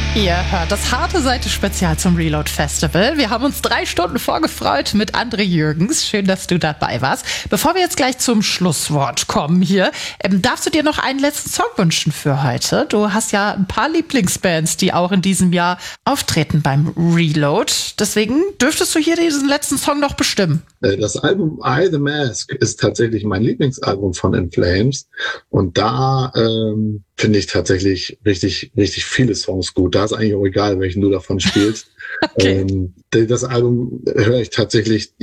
Ihr hört das harte Seite-Spezial zum Reload Festival. Wir haben uns 3 Stunden vorgefreut mit André Jürgens. Schön, dass du dabei warst. Bevor wir jetzt gleich zum Schlusswort kommen hier, darfst du dir noch einen letzten Song wünschen für heute? Du hast ja ein paar Lieblingsbands, die auch in diesem Jahr auftreten beim Reload. Deswegen dürftest du hier diesen letzten Song noch bestimmen. Das Album I, The Mask ist tatsächlich mein Lieblingsalbum von In Flames. Und da finde ich tatsächlich richtig, richtig viele Songs gut. Da ist eigentlich auch egal, welchen du davon spielst. Okay. Das Album höre ich tatsächlich